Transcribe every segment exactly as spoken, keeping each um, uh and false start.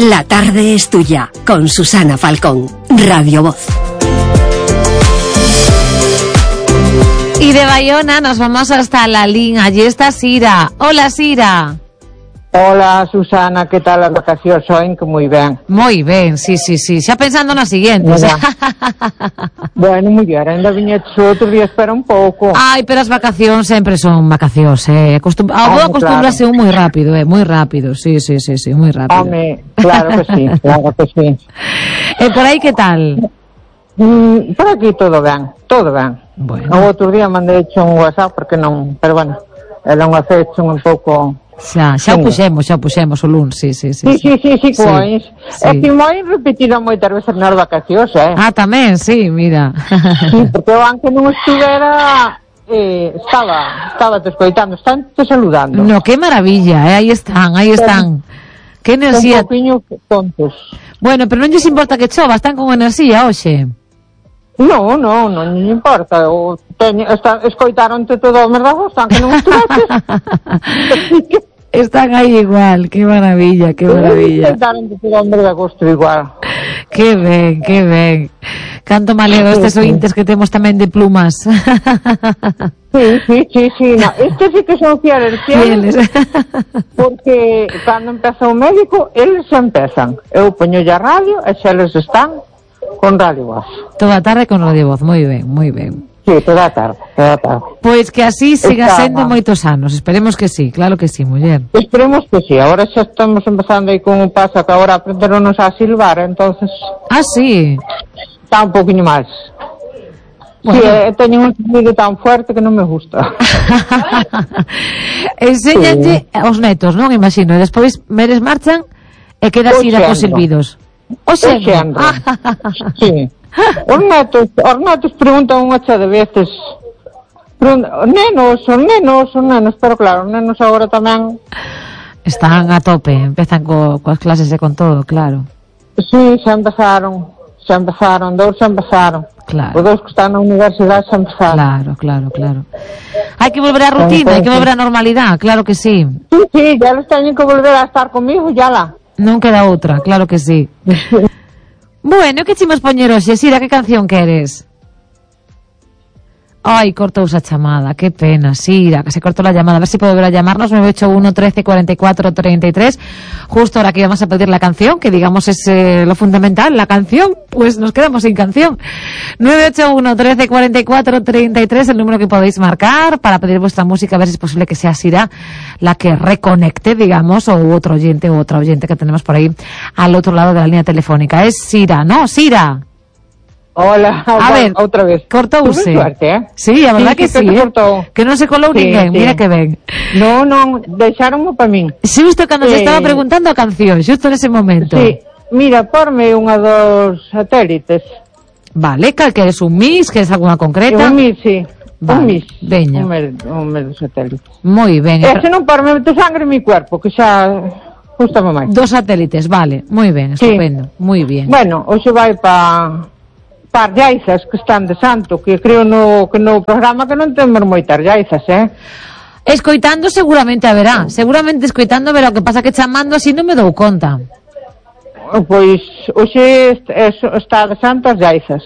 La tarde es tuya, con Susana Falcón, Radio Voz. Y de Bayona nos vamos hasta Lalín. Allí está Sira. Hola, Sira. Hola, Susana, que tal as vacacións hoen? Que moi ben. Moi ben, sí, sí, sí. Xa pensando nas siguientes. Bueno, muller, ainda viñetes outro día, espera un pouco. Ai, pero as vacacións sempre son vacacións, eh. Acostum... Ah, vou acostumbrase claro. un moi rápido, eh. Moi rápido, sí, sí, sí, sí, moi rápido. Home, claro que sí, claro que sí. E por aí que tal? Mm, por aquí todo ben, todo ben. Bueno. O outro día mandei hecho un WhatsApp, porque non, pero bueno, era unha fecha un pouco... Xa, xa o puxemos, xa o puxemos o luns, sí, sí, sí. Sí, sí, sí, sí, cois. Sí. É que moi repetido moitas veces nas vacacións, eh? Ah, tamén, sí, mira. Sí, porque eu anque non estuvera, eh, estaba, estaba te escoitando, están te saludando. No, que maravilla, eh, aí están, aí están. Que enerxía. Un poquinho tontos. Bueno, pero non lles importa que chova, están con enerxía hoxe. No, no, non me importa. O teño, está, escoitaronte todo o merdazo, están que non estuveches. Están aí igual, que maravilla, que maravilla. Escoitaronte todo o merdazo igual. Que ben, que ben. Canto maleo estes ointes que temos tamén de plumas. Sí, sí, sí, sí, no. Estes sí que son fieles, fieles. Porque cando empeza o médico, eles empezan. Eu poño a radio e xa eles están con Radio Voz. Toda a tarde con Radio Voz, moi ben, moi ben. Sí, toda a tarde, toda a tarde. Pois que así siga Está, sendo moitos anos, esperemos que sí, claro que sí, muller. Esperemos que sí, agora xa estamos empezando aí con un paso que agora aprenderonos a silbar, entonces... Ah, sí? Está un poquinho máis. Bueno. Sí, eh, teño un sonido tan fuerte que non me gusta. Enséñanlle sí. aos netos, non? Imagino, e despois meres marchan e queda así cos silbidos. O xendo. Sí. Os netos, os netos preguntan unha cha de veces. Preguntan, nenos, os nenos, os nenos, pero claro, os nenos agora tamén están a tope, empezan co, coas clases e con todo, claro. Sí, xa empezaron, xa empezaron, dous xa empezaron. Claro. Os dous que están na universidade xa empezaron. Claro, claro, claro. Hai que volver á rutina, hai que volver á normalidade, claro que sí. Sí, sí, ya les teñen que volver a estar comigo, ya la. Non queda outra, claro que sí. Bueno, que chimos poñer hoxe, Sira, que canción queres? Ai, cortouse a chamada, que pena, Sira, que se cortó la llamada. A ver si puede volver a llamarnos, nueve ocho uno, trece, cuarenta y cuatro, treinta y tres. Justo ahora que íbamos a pedir la canción, que digamos es eh, lo fundamental, la canción, pues nos quedamos sin canción. nueve ocho uno, trece, cuarenta y cuatro, treinta y tres, el número que podéis marcar para pedir vuestra música, a ver si es posible que sea Sira la que reconecte, digamos, o otro oyente o otra oyente que tenemos por ahí al otro lado de la línea telefónica. Es Sira, ¿no? Sira. Hola, a ver, outra vez. Cortouse. Suerte, eh? Sí, a verdad sí, que sí, que, eh? que non se colou sí, ninguén, sí. Mira que ben. Non, non, deixáronmo para min. Xusto cando se eh... estaba preguntando a canción, xusto nese momento. Sí, mira, porme unha dos satélites. Vale, cal que es un Mix, que es alguna concreta? Un Mix, sí. Vale, un Mix. Veña. Un mes, un mes de satélites. Moi ben. E se non porme de sangre en mi cuerpo, que xa gustame máis. Dos satélites, vale, moi ben, estupendo, sí. Moi bien. Bueno, hoxe vai pa... par llaizas que están de santo, que creo no, que no programa que non temos moitas llaizas, eh? Escoitando seguramente haberá, seguramente escoitando verá, o que pasa que chamando así non me dou conta. Pois, hoxe está de santo as llaizas.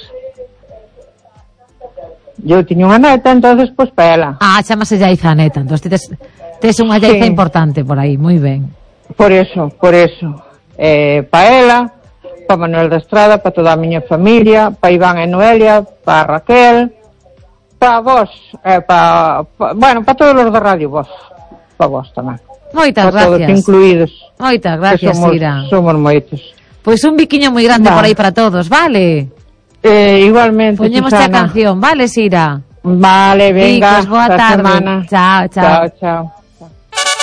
Eu tiño unha neta, entonces, pois, pa ela. Ah, chamase llaiza a neta, entón tes, tes unha llaiza sí. Importante por aí, moi ben. Por eso, por eso. Eh, pa ela... para Manuel da Estrada, para toda a miña familia, para Iván e Noelia, para Raquel, para vos, eh, para, pa, bueno, para todos os da Radio Voz, para vos tamén. Moitas para gracias. Todos incluídos. Moitas gracias, somos, Sira. Somos moitos. Pois pues un biquiño moi grande vale. Por aí para todos, vale? Eh, igualmente, poñemos a canción, vale, Sira? Vale, venga, Chicos, boa tarde. Semana. Chao, chao. Chao, chao.